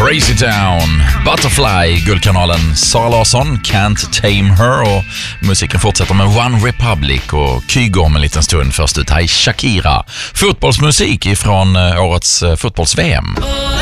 Crazy Town, Butterfly, Guldkanalen, Sara Larsson, Can't Tame Her, och musiken fortsätter med One Republic och Kygo om en liten stund. Först ut här Shakira, fotbollsmusik ifrån årets fotbolls-VM.